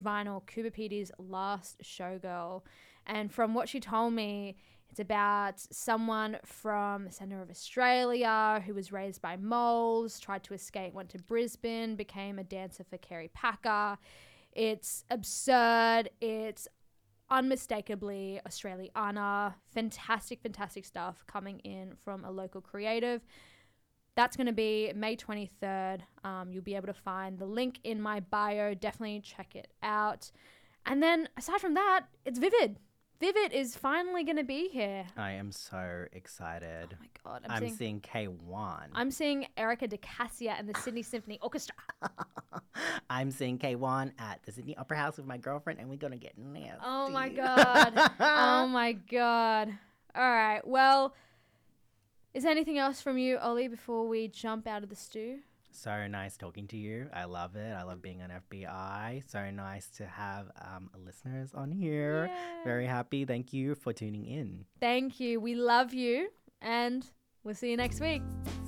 vinyl, Cuba Petey's Last Showgirl. And from what she told me, it's about someone from the centre of Australia who was raised by moles, tried to escape, went to Brisbane, became a dancer for Kerry Packer. It's absurd. It's unmistakably Australiana. Fantastic, fantastic stuff coming in from a local creative. That's going to be May 23rd. You'll be able to find the link in my bio. Definitely check it out. And then aside from that, it's Vivid. Vivid is finally going to be here. I am so excited. Oh my God. I'm seeing K1. I'm seeing Erica de Cassia and the Sydney Symphony Orchestra. I'm seeing K1 at the Sydney Opera House with my girlfriend, and we're going to get nasty. Oh my God. Oh my God. All right. Well, is there anything else from you, Ollie, before we jump out of the stew? So nice talking to you. I love it. I love being on FBI. So nice to have listeners on here. Yeah. Very happy. Thank you for tuning in. Thank you. We love you. And we'll see you next week.